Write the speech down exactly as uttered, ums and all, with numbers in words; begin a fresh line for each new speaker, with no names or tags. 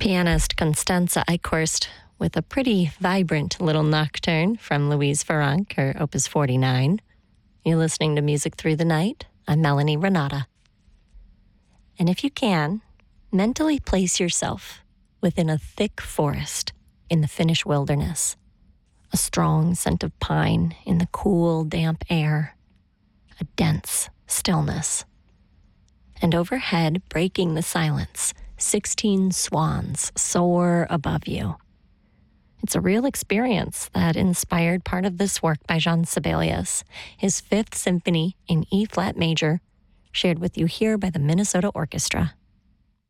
pianist Constanze Eichhorst with a pretty vibrant little nocturne from Louise Farrenc, her Opus forty-nine. You're listening to Music Through the Night. I'm Melanie Renata. And if you can, mentally place yourself within a thick forest in the Finnish wilderness. A strong scent of pine in the cool, damp air. A dense stillness. And overhead, breaking the silence, sixteen swans soar above you. It's a real experience that inspired part of this work by Jean Sibelius, his Fifth Symphony in E-flat major, shared with you here by the Minnesota Orchestra.